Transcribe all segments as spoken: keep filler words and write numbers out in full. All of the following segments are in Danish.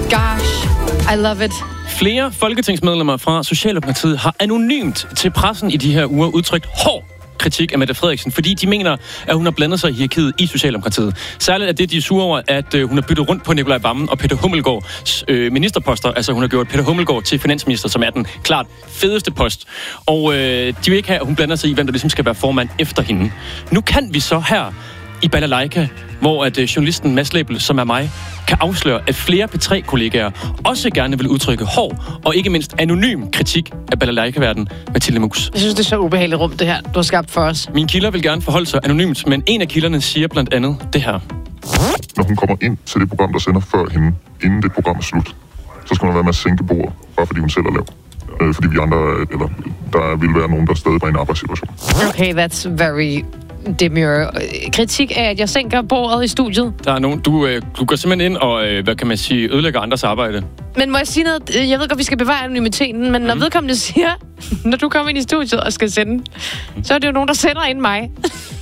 gosh. I love it. Flere folketingsmedlemmer fra Socialdemokratiet har anonymt til pressen i de her uger udtrykt hård kritik af Mette Frederiksen, fordi de mener, at hun har blandet sig i hierarkiet i Socialdemokratiet. Særligt er det, de er sure over, at øh, hun har byttet rundt på Nikolaj Wammen og Peter Hummelgaards øh, ministerposter. Altså hun har gjort Peter Hummelgaard til finansminister, som er den klart fedeste post. Og øh, de vil ikke have, at hun blander sig i, hvem der ligesom skal være formand efter hende. Nu kan vi så her i Balalaika, hvor at, øh, journalisten Mads Lebel, som er mig, kan afsløre, at flere P tre kollegaer også gerne vil udtrykke hård og ikke mindst anonym kritik af Balalaika-verden Mathilde Muus. Jeg synes, det er så ubehageligt rum, det her, du har skabt for os. Mine kilder vil gerne forholde sig anonymt, men en af kilderne siger blandt andet det her. Når hun kommer ind til det program, der sender før hende, inden det program er slut, så skal man være med at sænke bordet, bare fordi hun selv er lav. Øh, fordi vi andre, eller der vil være nogen, der stadig var i en arbejdssituation. Okay, that's very demure. Kritik af, at jeg sænker bordet i studiet. Der er nogen, du, øh, du går simpelthen ind og, øh, hvad kan man sige, ødelægger andres arbejde. Men må jeg sige noget? Jeg ved godt, vi skal bevare anonymiteten, men når mm. vedkommende siger, når du kommer ind i studiet og skal sende, så er det jo nogen, der sender ind mig.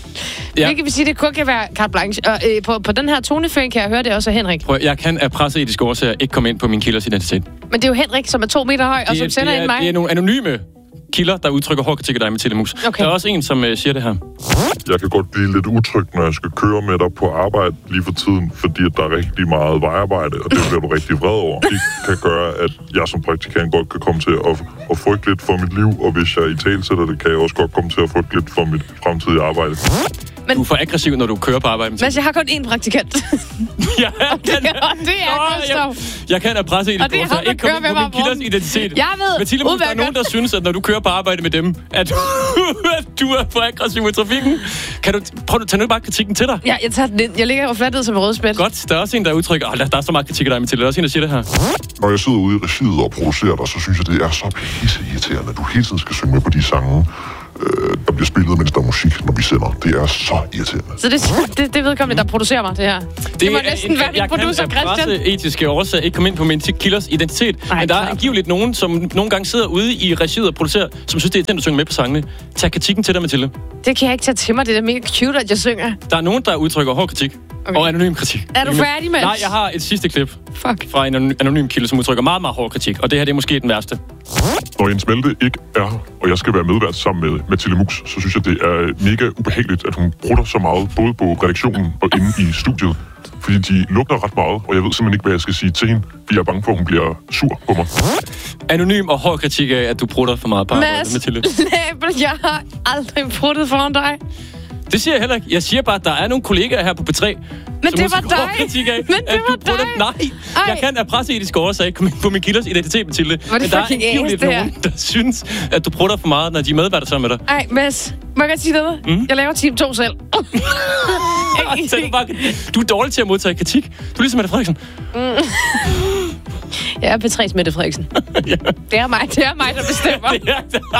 Ja. Hvilket vil sige, det kun kan være carte blanche. Og øh, på, på den her toneføring kan jeg høre det også af Henrik. Prøv, jeg kan af presseetiske årsager ikke komme ind på min kilders identitet. Men det er jo Henrik, som er to meter høj, og som sender ind mig. Det er nogle anonyme kilder, der udtrykker hård kritik af dig, Mathilde Muus. Okay. Der er også en, som øh, siger det her. Jeg kan godt blive lidt utryg, når jeg skal køre med dig på arbejde lige for tiden, fordi at der er rigtig meget vejarbejde, og det bliver du rigtig vred over. Det kan gøre, at jeg som praktikant godt kan komme til at, at frygte lidt for mit liv, og hvis jeg i tale sætter det, kan jeg også godt komme til at frygte lidt for mit fremtidige arbejde. Men du er for aggressiv, når du kører på arbejde. Men jeg har kun én praktikant. Ja, og det, kan, og det er Christoph. Jeg, jeg kan af presseetiske årsager ikke komme ind på min kilders identitet. Jeg ved. Mathilde Muus, der er nogen, der synes, at når du kører på arbejde med dem, at, at du er for aggressiv i trafikken. Kan du prøve at tage nu bare kritikken til dig? Ja, jeg tager den ind. Jeg ligger jo fladt som en rød spæt. Godt. Der er også en, der udtrykker, at der er så meget kritik af dig, Mathilde. Der er også en, der siger det her. Når jeg sidder ude i regiet og producerer dig, så synes jeg, det er så pisseirriterende, at du hele tiden skal synge med på de sange, der bliver spillet, mens der er musik, når vi sender. Det er så irriterende. Så det, det, det vedkommende, der producerer mig, det her? Det, det må næsten en, være min producer, Christian. Jeg kan af presseetiske årsager ikke komme ind på min kilders identitet. Ej, men der er angiveligt nogen, som nogle gange sidder ude i regiet og producerer, som synes, det er irriterende at synge med på sangene. Tag kritikken til dig, Mathilde. Det kan jeg ikke tage til mig. Det er mega cute, at jeg synger. Der er nogen, der udtrykker hård kritik. Okay. Og anonym kritik. Er du færdig, Mads? Nej, jeg har et sidste klip. Fuck. Fra en anonym kilde, som udtrykker meget, meget hård kritik. Og det her, det er måske den værste. Når en smelte ikke er, og jeg skal være medvært sammen med Mathilde Muus, så synes jeg, det er mega ubehageligt, at hun brutter så meget, både på redaktionen og inde i studiet. Fordi de lugter ret meget, og jeg ved simpelthen ikke, hvad jeg skal sige til hende, fordi jeg er bange for, at hun bliver sur på mig. Anonym og hård kritik af, at du brutter for meget på arbejdet, Mathilde. Mads, jeg har aldrig bruttet foran dig. Det siger jeg heller ikke. Jeg siger bare, at der er nogle kollegaer her på P tre, men det var dig. Kritik af, men det var dig. Nej, Ej. Jeg kan af presseetiske årsager komme på min kilders identitet, Mathilde. Var det men der er angiveligt nogen, der synes, at du brutter for meget, når de medværter sammen med dig. Ej, Mads, må jeg godt sige noget? Mm? Jeg laver team to selv. Du er dårlig til at modtage kritik. Du er ligesom Mette Frederiksen. Mm. Jeg er P tre's Mette Frederiksen. Ja. Det er mig, det er mig, der bestemmer.